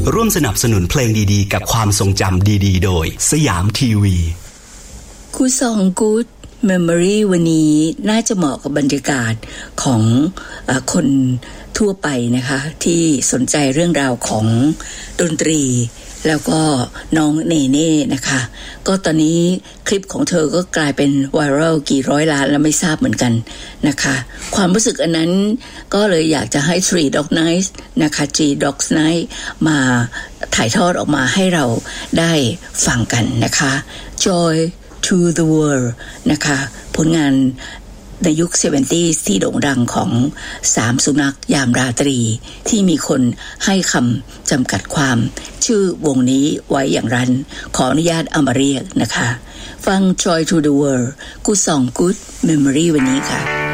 ร่วมสนับสนุนเพลงดีๆกับความทรงจำดีๆโดยสยามทีวีคูซองกู๊ดเมมโมรี่วันนี้น่าจะเหมาะกับบรรยากาศของคนทั่วไปนะคะที่สนใจเรื่องราวของดนตรีแล้วก็น้องเนเน่นะคะก็ตอนนี้คลิปของเธอก็กลายเป็นไวรัลกี่ร้อยล้านแล้วไม่ทราบเหมือนกันนะคะความรู้สึกอันนั้นก็เลยอยากจะให้ Three Dog Nights นะคะ Three Dogs Night มาถ่ายทอดออกมาให้เราได้ฟังกันนะคะ Joy to the World นะคะผลงานในยุค 70s ที่โด่งดังของ3สุนัขยามราตรีที่มีคนให้คำจำกัดความชื่อวงนี้ไว้อย่างนั้นขออนุญาตเอามาเรียกนะคะฟัง Joy to the World Good Song Good Memory วันนี้ค่ะ